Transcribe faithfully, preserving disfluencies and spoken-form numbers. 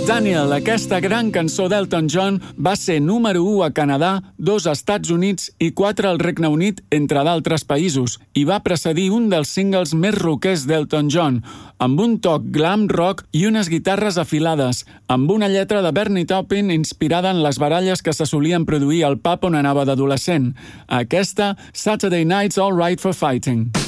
Daniel, aquesta gran cançó d'Elton John, va ser número u a Canadà, dos als Estats Units i quatre al Regne Unit, entre d'altres països, i va precedir un dels singles més rockers d'Elton John, amb un toc glam rock i unes guitarres afilades, amb una lletra de Bernie Taupin inspirada en les baralles que se solien produir al pub on anava d'adolescent. Aquesta, Saturday Night's All Right for Fighting.